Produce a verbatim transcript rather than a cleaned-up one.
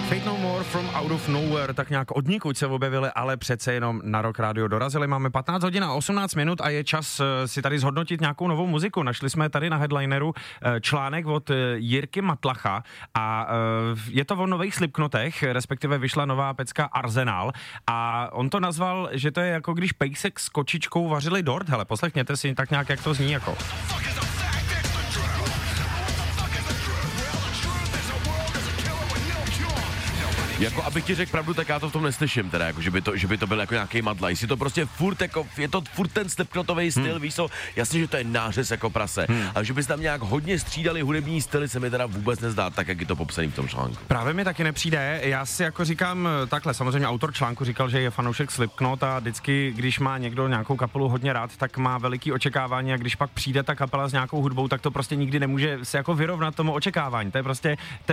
Fate No More from Out of Nowhere, tak nějak odnikud se objevili, ale přece jenom na Rock Radio dorazili. Máme patnáct hodin a osmnáct minut a je čas si tady zhodnotit nějakou novou muziku. Našli jsme tady na headlineru článek od Jirky Matlacha a je to o nových Slipknotech, respektive vyšla nová pecka Arsenal a on to nazval, že to je jako když pejsek s kočičkou vařili dort. Hele, poslechněte si tak nějak, jak to zní jako. Jako abych ti řekl pravdu, tak já to v tom neslyším teda, jako, že by to, že by to byl jako nějaký madla. Jestli to prostě furt jako, je to furt ten Slipknotový styl, hmm. víš co, jasně, že to je nářez jako prase, hmm. ale že bys tam nějak hodně střídali hudební styly, se mi teda vůbec nezdá, tak jak je to popsaný v tom článku. Právě mi taky nepřijde, já si jako říkám takhle, samozřejmě autor článku říkal, že je fanoušek Slipknot a vždycky, když má někdo nějakou kapelu hodně rád, tak má veliký očekávání a když pak přijde ta kapela s nějakou hudbou, tak to prostě nikdy nemůže se jako vyrovnat tomu očekávání, to je prostě